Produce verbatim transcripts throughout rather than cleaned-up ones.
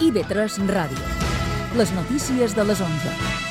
I V tres Ràdio. Les notícies de les onze.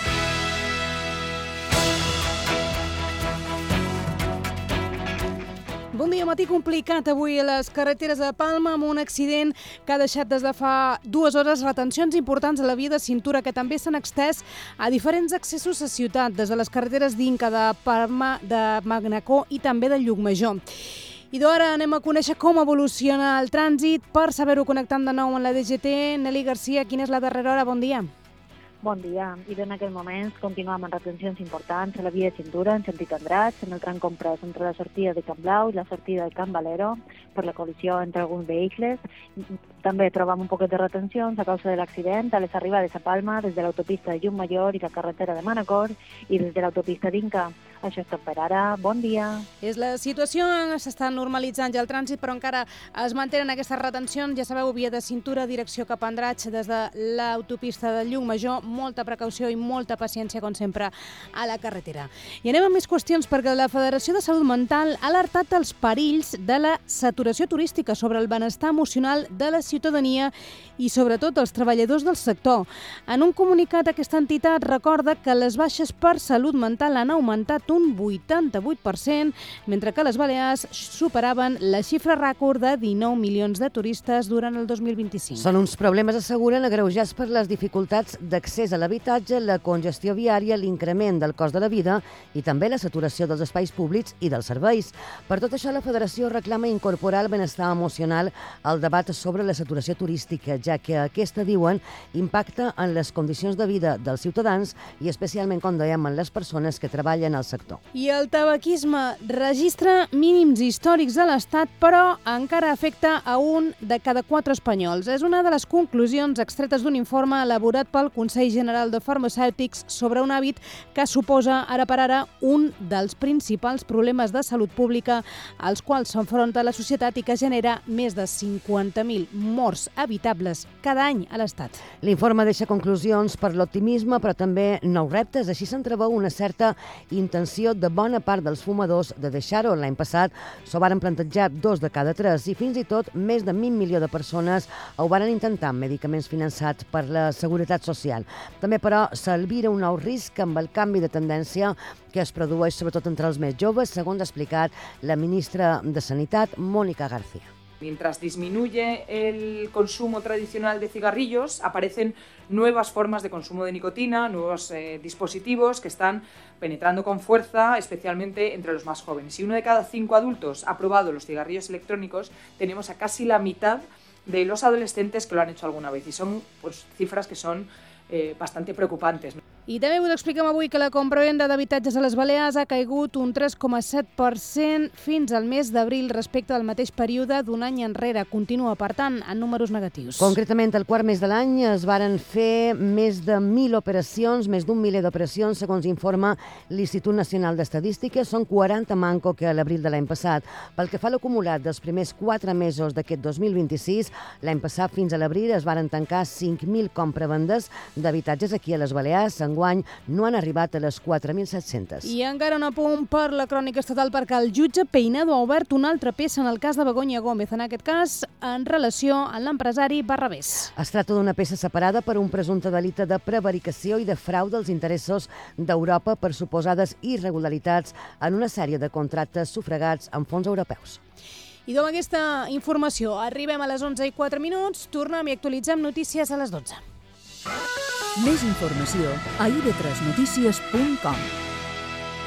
Bon dia, matí complicat avui a les carreteres de Palma amb un accident que ha deixat des de fa dues hores retencions importants a la via de cintura que també s'han extès a diferents accessos a ciutat, des de les carreteres d'Inca, de Palma, de Manacor i també de Llucmajor. I d'ara anem a conèixer com evoluciona el trànsit. Per saber-ho, connectant de nou amb la D G T, Nelly Garcia, quina és la darrera hora? Bon dia. Bon dia. I en aquests moments continuem amb retencions importants a la via de cintura en sentit Andratx, en el tram comprès entre la sortida de Camp Blau i la sortida de Can Valero per la col·lisió entre alguns vehicles. També trobam un poquet de retencions a causa de l'accident a les arribades a Palma des de l'autopista de Llucmajor i la carretera de Manacor i des de l'autopista d'Inca. Això és tot per ara. Bon dia. És la situació, s'està normalitzant ja el trànsit, però encara es mantenen aquestes retencions. Ja sabeu, via de cintura, direcció cap a Andratx, des de l'autopista de Llucmajor. Molta precaució i molta paciència, com sempre, a la carretera. I anem a més qüestions, perquè la Federació de Salut Mental ha alertat dels perills de la saturació turística sobre el benestar emocional de la ciutadania i, sobretot, els treballadors del sector. En un comunicat, aquesta entitat recorda que les baixes per salut mental han augmentat un vuitanta-vuit per cent, mentre que les Balears superaven la xifra rècord de dinou milions de turistes durant el dos mil vint-i-cinc. Són uns problemes, asseguren, agreujats per les dificultats d'accés a l'habitatge, la congestió viària, l'increment del cost de la vida i també la saturació dels espais públics i dels serveis. Per tot això, la Federació reclama incorporar el benestar emocional al debat sobre la saturació turística, ja que aquesta, diuen, impacta en les condicions de vida dels ciutadans i especialment, com dèiem, en les persones que treballen al sector. I el tabaquisme registra mínims històrics a l'Estat, però encara afecta a un de cada quatre espanyols. És una de les conclusions extretes d'un informe elaborat pel Consell General de Farmacèutics sobre un hàbit que suposa, ara per ara, un dels principals problemes de salut pública als quals s'enfronta la societat i que genera més de cinquanta mil morts evitables cada any a l'Estat. L'informe deixa conclusions per l'optimisme, però també nous reptes. Així s'entreveu una certa intenció de bona part dels fumadors de deixar-ho. L'any passat s'ho varen plantejar dos de cada tres i fins i tot més de mig milió de persones ho varen intentar amb medicaments finançats per la Seguretat Social. També, però, s'albira un nou risc amb el canvi de tendència que es produeix sobretot entre els més joves, segons ha explicat la ministra de Sanitat, Mónica García. Mientras disminuye el consumo tradicional de cigarrillos, aparecen nuevas formas de consumo de nicotina, nuevos eh, dispositivos que están penetrando con fuerza, especialmente entre los más jóvenes. Si uno de cada cinco adultos ha probado los cigarrillos electrónicos, tenemos a casi la mitad de los adolescentes que lo han hecho alguna vez. Y son pues, cifras que son eh, bastante preocupantes, ¿no? I també us expliquem avui que la compra-venda d'habitatges a les Balears ha caigut un tres coma set per cent fins al mes d'abril respecte al mateix període d'un any enrere. Continua, per tant, en números negatius. Concretament, el quart mes de l'any es varen fer més de mil operacions, més d'un miler d'operacions, segons informa l'Institut Nacional d'Estadística. Són quaranta manco que a l'abril de l'any passat. Pel que fa a l'acumulat dels primers quatre mesos d'aquest dos mil vint-i-sis, l'any passat fins a l'abril es varen tancar cinc mil compravendes d'habitatges aquí a les Balears. Enguany no han arribat a les quatre mil set-cents. I encara un apunt per la crònica estatal, perquè el jutge Peinado ha obert una altra peça en el cas de Begoña Gómez, en aquest cas en relació amb l'empresari Barrabés. Es tracta d'una peça separada per un presumpte delicte de prevaricació i de frau dels interessos d'Europa per suposades irregularitats en una sèrie de contractes sufragats amb fons europeus. I amb aquesta informació arribem a les onze i quatre minuts, tornem i actualitzem notícies a les dotze. Més informació a i ve tres notícies punt com.